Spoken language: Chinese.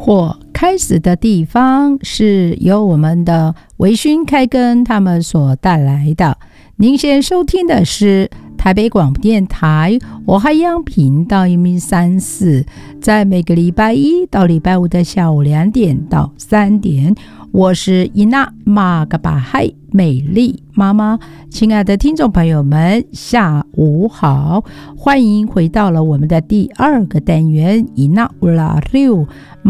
或开始的地方，是由我们的微醺开根他们所带来的。您现在收听的是台北广播电台我海洋频道103.4，在每个礼拜一到礼拜五的下午2点到3点，我是伊娜马嘎巴海美丽妈妈。亲爱的听众朋友们，下午好，欢迎回到了我们的第2个单元伊娜乌拉六